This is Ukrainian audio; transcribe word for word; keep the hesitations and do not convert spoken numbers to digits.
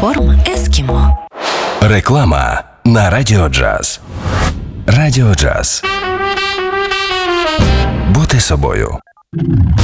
Форм Ескімо. Реклама на Радіо Джаз. Радіо Джаз. Бути собою.